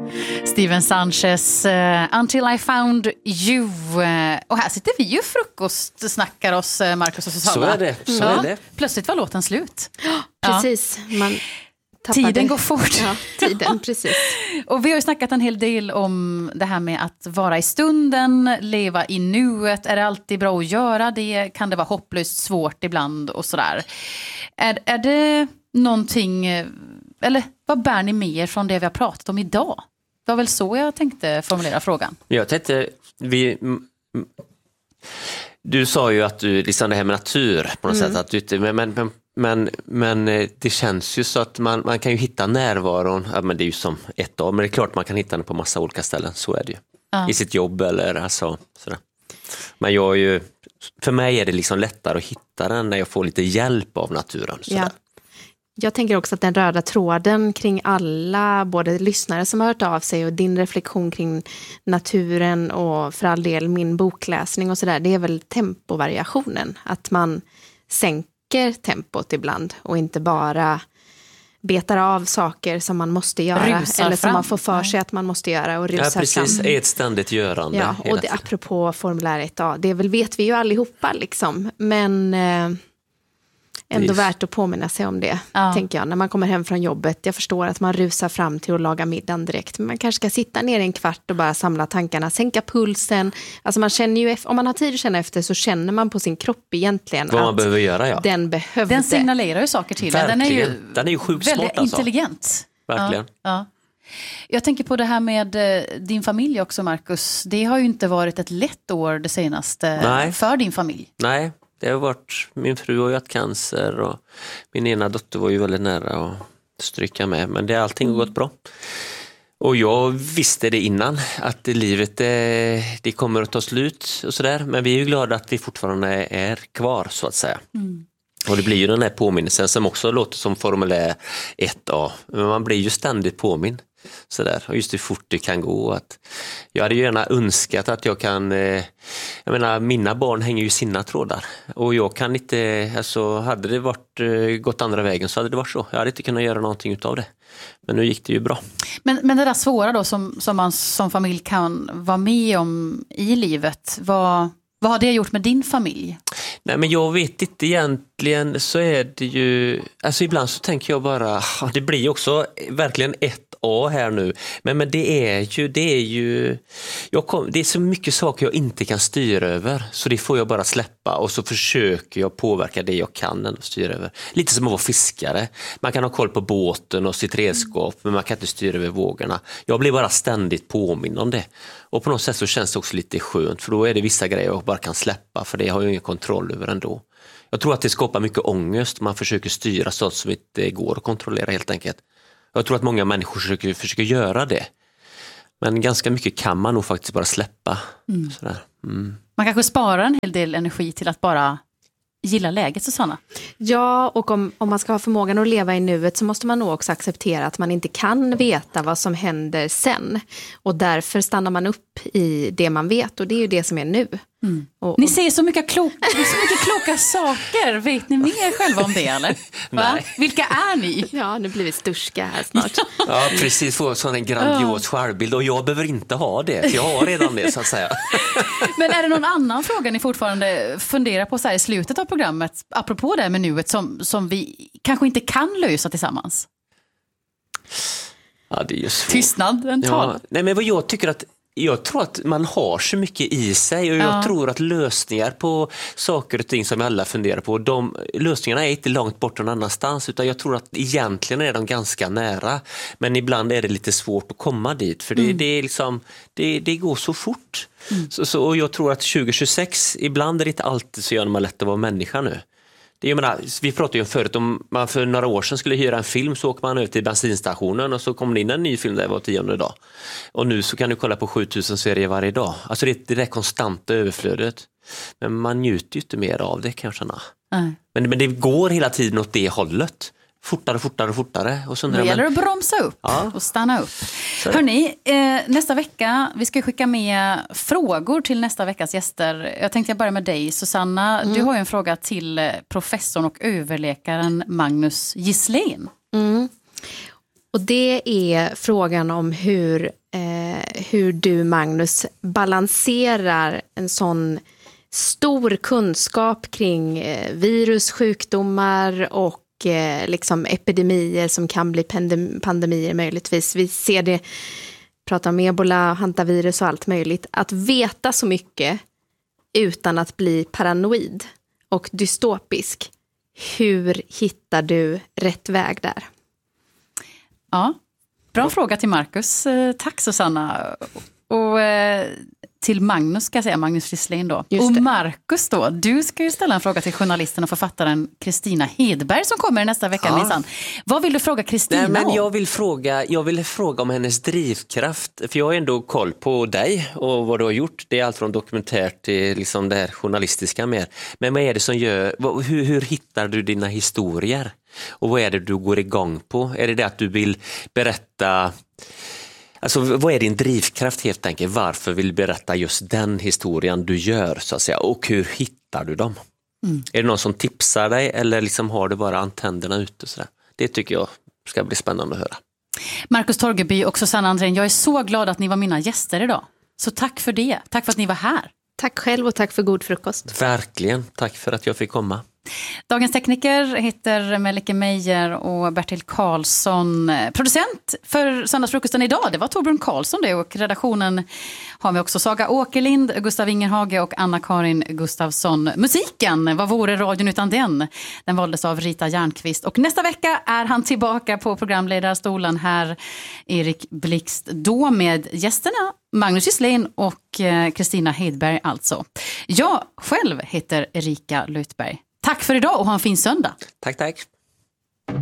Steven Sanchez, Until I Found You. Och här sitter vi ju frukost snackar oss, Marcus och Susanna. Så är det. Plötsligt var låten slut. Precis, man tiden går fort. Ja, tiden, precis. Och vi har ju snackat en hel del om det här med att vara i stunden, leva i nuet. Är det alltid bra att göra det? Kan det vara hopplöst svårt ibland och sådär? Är det någonting, eller vad bär ni med er från det vi har pratat om idag? Det var väl så jag tänkte formulera frågan. Jag tänkte, du sa ju att du, liksom det här med natur på något sätt, att du, men det känns ju så att man kan ju hitta närvaron, ja, men det är ju som ett dag, men det är klart man kan hitta den på massa olika ställen, så är det ju. I sitt jobb eller alltså, sådär. Men för mig är det liksom lättare att hitta den när jag får lite hjälp av naturen. Sådär. Ja. Jag tänker också att den röda tråden kring alla, både lyssnare som har hört av sig och din reflektion kring naturen och för all del min bokläsning och sådär, det är väl tempovariationen. Att man sänker tempot ibland och inte bara betar av saker som man måste göra rusar eller som fram. man får för sig att man måste göra och rusar fram. Ja, precis. Är ett ständigt görande. Ja, och det, apropå formulär 1A, det vet vi ju allihopa liksom, men ändå värt att påminna sig om det, tänker jag. När man kommer hem från jobbet, jag förstår att man rusar fram till att laga middagen direkt, men man kanske ska sitta ner en kvart och bara samla tankarna, sänka pulsen. Alltså man känner ju, om man har tid att känna efter så känner man på sin kropp egentligen vad att man behöver göra, ja. Den signalerar ju saker till. Den är ju sjukt väldigt smart, alltså. Intelligent. Verkligen. Ja. Jag tänker på det här med din familj också, Marcus. Det har ju inte varit ett lätt år det senaste för din familj. Nej. Det har varit, min fru har ju haft cancer och min ena dotter var ju väldigt nära att stryka med. Men allting har gått bra. Och jag visste det innan, att livet det kommer att ta slut och sådär. Men vi är ju glada att vi fortfarande är kvar, så att säga. Och det blir ju den här påminnelsen som också låter som formulär 1A. Men man blir ju ständigt påminn. Sådär. Och just hur fort det kan gå. Att jag hade ju gärna önskat att jag kan, jag menar, mina barn hänger ju sina trådar. Och jag kan inte, alltså hade det gått andra vägen så hade det varit så. Jag hade inte kunnat göra någonting utav det. Men nu gick det ju bra. Men det där svåra då som man som familj kan vara med om i livet, vad har det gjort med din familj? Nej, men jag vet inte egentligen, så är det ju, alltså ibland så tänker jag bara, det blir också verkligen 1A här nu, men det är ju det är så mycket saker jag inte kan styra över, så det får jag bara släppa och så försöker jag påverka det jag kan styra över. Lite som att vara fiskare, man kan ha koll på båten och sitt redskap, men man kan inte styra över vågorna. Jag blir bara ständigt påminn om det. Och på något sätt så känns det också lite skönt, för då är det vissa grejer jag bara kan släppa, för det har jag ingen kontroll över ändå. Jag tror att det skapar mycket ångest, man försöker styra sånt som inte går att kontrollera helt enkelt. Jag tror att många människor försöker göra det. Men ganska mycket kan man nog faktiskt bara släppa. Sådär. Man kanske sparar en hel del energi till att bara gilla läget, Susanna. Ja, och om man ska ha förmågan att leva i nuet så måste man nog också acceptera att man inte kan veta vad som händer sen. Och därför stannar man upp i det man vet, och det är ju det som är nu. Ni säger så mycket kloka saker. Vet ni mer själva om det, eller? Nej. Vilka är ni? Ja, nu blir vi sturska här snart. Ja, precis. Få sån en grandios självbild. Och jag behöver inte ha det, för jag har redan det, så att säga. Men är det någon annan fråga ni fortfarande funderar på så här i slutet av programmet, apropå det här med nuet, som vi kanske inte kan lösa tillsammans? Ja, det är ju svårt. Tystnad, ja. Nej, men vad jag tror att man har så mycket i sig, och jag tror att lösningar på saker och ting som alla funderar på, lösningarna är inte långt bort någon annanstans, utan jag tror att egentligen är de ganska nära, men ibland är det lite svårt att komma dit, för det är liksom, det går så fort. Och jag tror att 2026, ibland är det inte alltid så gör man lätt att vara människa nu. Jag menar, vi pratade ju förut om man för några år sedan skulle hyra en film, så åker man över till bensinstationen och så kommer det in en ny film där var 10:e dag. Och nu så kan du kolla på 7000 serier varje dag. Alltså det är det konstanta överflödet. Men man njuter ju inte mer av det, kan jag känna. Men det går hela tiden åt det hållet. Fortare. Och så det gäller att bromsa upp och stanna upp. Hörrni, nästa vecka, vi ska skicka med frågor till nästa veckas gäster. Jag tänkte börja med dig, Susanna. Du har ju en fråga till professorn och överläkaren Magnus Gisslén. Och det är frågan om hur du, Magnus, balanserar en sån stor kunskap kring virus, sjukdomar och liksom epidemier som kan bli pandemier möjligtvis. Vi ser det, pratar om ebola, hantavirus och allt möjligt. Att veta så mycket utan att bli paranoid och dystopisk. Hur hittar du rätt väg där? Ja, bra fråga till Marcus. Tack Susanna. Och till Magnus ska jag säga, Magnus Gisslin då. Och Marcus då, du ska ju ställa en fråga till journalisten och författaren Kristina Hedberg som kommer nästa vecka minsann. Vad vill du fråga Kristina om? Jag vill fråga om hennes drivkraft, för jag har ändå koll på dig och vad du har gjort. Det är allt från dokumentärt till liksom det här journalistiska mer. Men vad är det som gör, hur hittar du dina historier? Och vad är det du går igång på? Är det att du vill berätta... Alltså vad är din drivkraft helt enkelt? Varför vill du berätta just den historien du gör så att säga? Och hur hittar du dem? Är det någon som tipsar dig eller liksom har du bara antennerna ute? Så där? Det tycker jag ska bli spännande att höra. Marcus Torgeby och Susanna Andrén, jag är så glad att ni var mina gäster idag. Så tack för det. Tack för att ni var här. Tack själv och tack för god frukost. Verkligen. Tack för att jag fick komma. Dagens tekniker heter Melike Meijer och Bertil Karlsson. Producent för söndagsfrukosten idag, det var Torbjörn Karlsson det, och redaktionen har vi också Saga Åkerlind, Gustav Ingerhage och Anna-Karin Gustafsson. Musiken, vad vore radion utan den? Den valdes av Rita Järnqvist och nästa vecka är han tillbaka på programledarstolen här, Erik Blixt, då med gästerna Magnus Gisslin och Kristina Hedberg alltså. Jag själv heter Erika Lutberg. Tack för idag och ha en fin söndag. Tack.